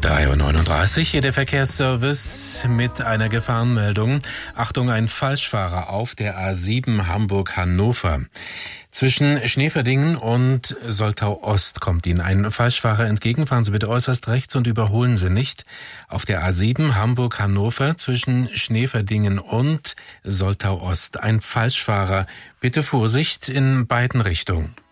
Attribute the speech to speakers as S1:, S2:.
S1: 3:39 Uhr, hier der Verkehrsservice mit einer Gefahrenmeldung. Achtung, ein Falschfahrer auf der A7 Hamburg-Hannover. Zwischen Schneeverdingen und Soltau Ost kommt Ihnen ein Falschfahrer entgegen. Fahren Sie bitte äußerst rechts und überholen Sie nicht. Auf der A7 Hamburg-Hannover zwischen Schneeverdingen und Soltau Ost. Ein Falschfahrer. Bitte Vorsicht in beiden Richtungen.